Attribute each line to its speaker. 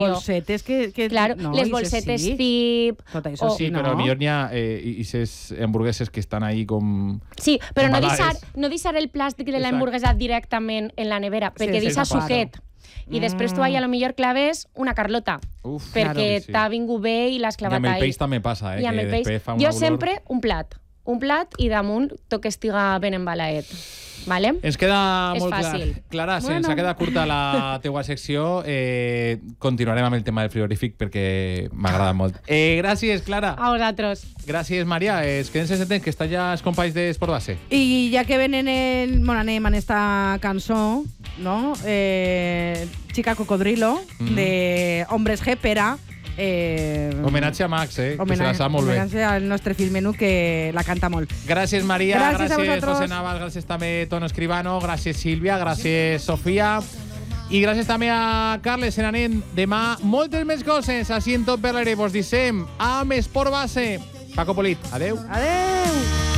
Speaker 1: Bolsetes que
Speaker 2: Claro,
Speaker 1: no,
Speaker 2: les
Speaker 1: i
Speaker 2: bolsetes
Speaker 1: sí.
Speaker 2: tip...
Speaker 1: Tot això
Speaker 3: Sí,
Speaker 1: no.
Speaker 3: però millor n'hi ha aquestes hamburgueses que estan ahí com...
Speaker 2: Sí, però no
Speaker 3: Embadades.
Speaker 2: deixar el plàstic de la
Speaker 3: Exacte.
Speaker 2: hamburguesa directament en la nevera, perquè
Speaker 1: sí,
Speaker 2: deixa
Speaker 1: claro.
Speaker 2: suquet. I després tu ahí a lo millor claves una Carlota,
Speaker 3: Uf,
Speaker 2: perquè
Speaker 3: sí.
Speaker 2: t'ha vingut bé i l'has
Speaker 3: I
Speaker 2: clavat
Speaker 3: amb el
Speaker 2: ahí.
Speaker 3: peix també passa,
Speaker 2: I amb
Speaker 3: que
Speaker 2: el peix.
Speaker 3: després fa una
Speaker 2: Jo
Speaker 3: olor...
Speaker 2: sempre un plat i damunt tot que estiga ben embalaet. Vale?
Speaker 3: Ens queda
Speaker 2: És
Speaker 3: molt
Speaker 2: fàcil.
Speaker 3: clar. Clara, se'ns ha quedat curta la teua secció. Continuarem amb el tema del frigorífic perquè m'agrada molt. Gràcies, Clara.
Speaker 2: A vosaltres.
Speaker 3: Gràcies, Maria. Queden sense temps, que estan ja els companys d'Esport Base.
Speaker 1: I ja que venen anem en esta cançó, no? Chica Cocodrilo, de Hombres G, Pera.
Speaker 3: Homenatge a Max, que se la sap molt bé.
Speaker 1: Homenatge al nostre fill menú, que la canta molt.
Speaker 3: Gràcies, Maria.
Speaker 1: Gràcies a vosaltres.
Speaker 3: José Navas. Gràcies també, Tono Escribano. Gràcies, Sílvia. Gràcies, Sofia. I gràcies també a Carles. Se n'anem demà moltes més coses. Així en tot parlaré. Vos dissem amb Esport Base. Paco Polit. Adeu.
Speaker 1: Adeu!